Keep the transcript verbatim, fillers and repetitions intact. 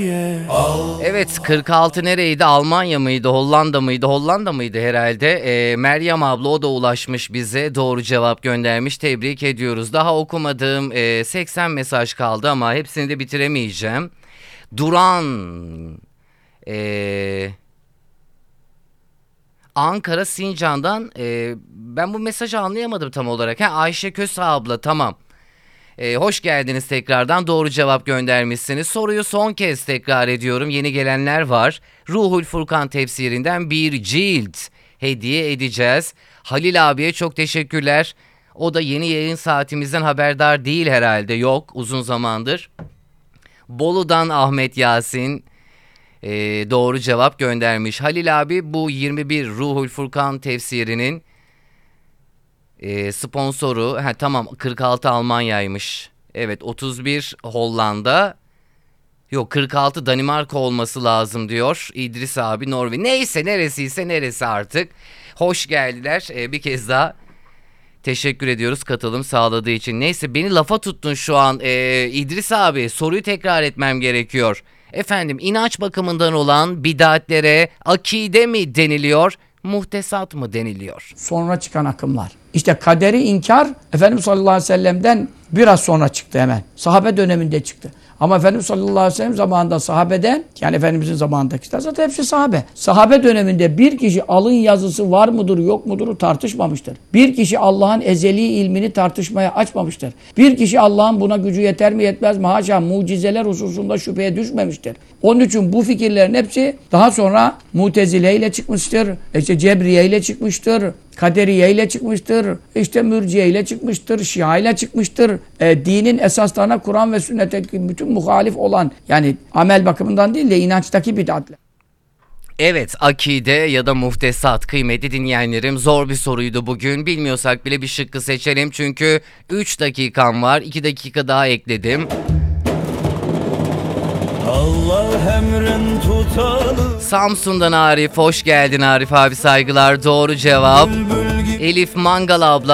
Evet, kırk altı nereydi? Almanya mıydı? Hollanda mıydı? Hollanda mıydı herhalde? Ee, Meryem abla, o da ulaşmış bize. Doğru cevap göndermiş. Tebrik ediyoruz. Daha okumadığım e, seksen mesaj kaldı ama hepsini de bitiremeyeceğim. Duran e, Ankara Sincan'dan e, ben bu mesajı anlayamadım tam olarak. Ha, Ayşe Köse abla, tamam. Ee, hoş geldiniz tekrardan, doğru cevap göndermişsiniz. Soruyu son kez tekrar ediyorum, yeni gelenler var. Ruhul Furkan tefsirinden bir cilt hediye edeceğiz. Halil abiye çok teşekkürler. O da yeni yayın saatimizden haberdar değil herhalde, yok uzun zamandır. Bolu'dan Ahmet Yasin ee, doğru cevap göndermiş. Halil abi, bu yirmi bir Ruhul Furkan tefsirinin E, sponsoru. Ha, tamam, kırk altı Almanya'ymış. Evet, otuz bir Hollanda. Yok, kırk altı Danimarka olması lazım diyor İdris abi, Norveç. Neyse, neresiyse neresi artık. Hoş geldiler. E, bir kez daha teşekkür ediyoruz katılım sağladığı için. Neyse, beni lafa tuttun şu an e, İdris abi, soruyu tekrar etmem gerekiyor. Efendim, inanç bakımından olan bidatlere akide mi deniliyor, muhtesat mı deniliyor? Sonra çıkan akımlar. İşte kaderi inkar Efendimiz sallallahu aleyhi ve sellem'den biraz sonra çıktı hemen. Sahabe döneminde çıktı. Ama Efendimiz sallallahu aleyhi ve sellem zamanında sahabeden, yani Efendimizin zamanındakiler zaten hepsi sahabe. Sahabe döneminde bir kişi alın yazısı var mıdır yok mudur tartışmamıştır. Bir kişi Allah'ın ezeli ilmini tartışmaya açmamıştır. Bir kişi Allah'ın buna gücü yeter mi yetmez mi haşa mucizeler hususunda şüpheye düşmemiştir. Onun için bu fikirlerin hepsi daha sonra Mutezile ile çıkmıştır. İşte Cebriye ile çıkmıştır. Kaderiye ile çıkmıştır. İşte Mürciye ile çıkmıştır. Şia ile çıkmıştır. E, dinin esaslarına, Kur'an ve sünnete bütün muhalif olan, yani amel bakımından değil de inançtaki bid'atler. Evet, akide ya da muhtesat, kıymetli dinleyenlerim, zor bir soruydu bugün. Bilmiyorsak bile bir şıkkı seçelim çünkü üç dakikam var. iki dakika daha ekledim. Allah emrin tutanı. Samsun'dan Arif, hoş geldin Arif abi, saygılar. Doğru cevap Elif Mangal abla.